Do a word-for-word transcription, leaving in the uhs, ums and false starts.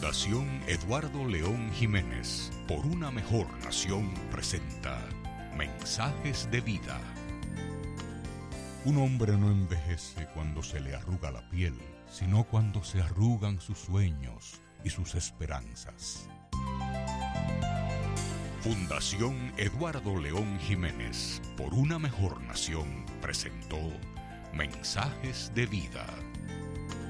Fundación Eduardo León Jiménez, por una mejor nación, presenta Mensajes de Vida. Un hombre no envejece cuando se le arruga la piel, sino cuando se arrugan sus sueños y sus esperanzas. Fundación Eduardo León Jiménez, por una mejor nación, presentó Mensajes de Vida.